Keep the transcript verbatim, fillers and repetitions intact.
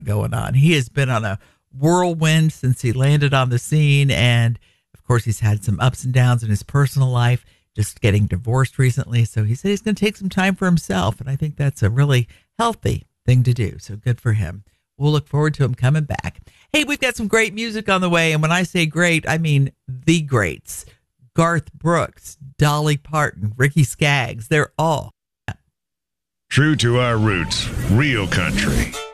going on. He has been on a whirlwind since he landed on the scene. And of course, he's had some ups and downs in his personal life, just getting divorced recently. So he said he's going to take some time for himself. And I think that's a really healthy thing to do. So good for him. We'll look forward to him coming back. Hey, we've got some great music on the way. And when I say great, I mean the greats. Garth Brooks, Dolly Parton, Ricky Skaggs. They're all true to our roots, real country.